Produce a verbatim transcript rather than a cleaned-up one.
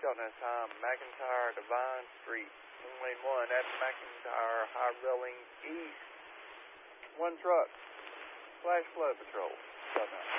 on this time, McIntyre, Divine Street, one lane one at McIntyre, high railing east. One truck, flash flood patrol. Shut down.